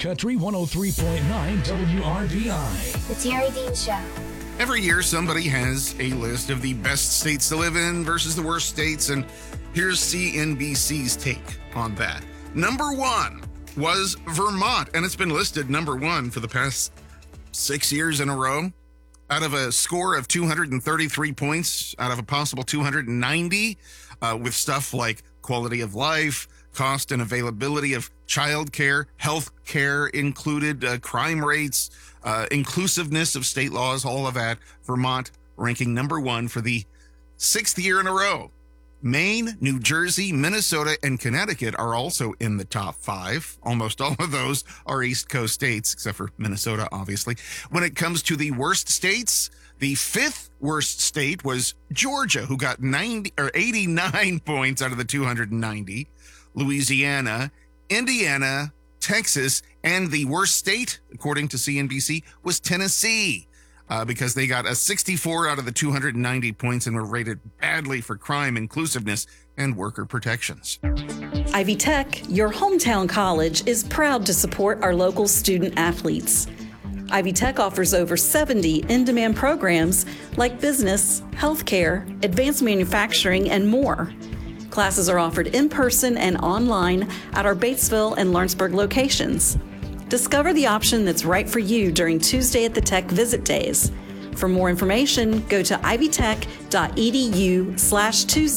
Country 103.9 WRBI. The Terry Dean Show. Every year, somebody has a list of the best states to live in versus the worst states, and here's CNBC's take on that. Number one was Vermont, and it's been listed number one for the past 6 years in a row. Out of a score of 233 points, out of a possible 290, with stuff like quality of life, cost and availability of childcare, health care included, crime rates, inclusiveness of state laws, all of that. Vermont ranking number one for the 6th year in a row. Maine, New Jersey, Minnesota, and Connecticut are also in the top 5. Almost all of those are East Coast states, except for Minnesota, obviously. When it comes to the worst states, the 5th worst state was Georgia, who got 89 points out of the 290. Louisiana, Indiana, Texas, and the worst state, according to CNBC, was Tennessee. Because they got a 64 out of the 290 points and were rated badly for crime, inclusiveness, and worker protections. Ivy Tech, your hometown college, is proud to support our local student athletes. Ivy Tech offers over 70 in-demand programs like business, healthcare, advanced manufacturing, and more. Classes are offered in person and online at our Batesville and Lawrenceburg locations. Discover the option that's right for you during Tuesday at the Tech Visit Days. For more information, go to ivytech.edu/Tuesday